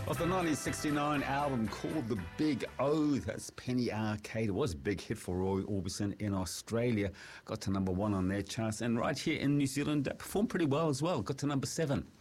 Of the 1969 album called The Big O, that's Penny Arcade. It was a big hit for Roy Orbison in Australia. Got to number 1 on their charts. And right here in New Zealand, that performed pretty well as well. Got to number 7.